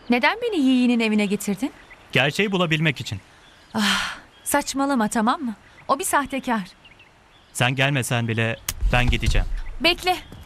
Neden beni Yiği'nin evine getirdin? Gerçeği bulabilmek için. Saçmalama, tamam mı? O bir sahtekar. Sen gelmesen bile ben gideceğim. Bekle.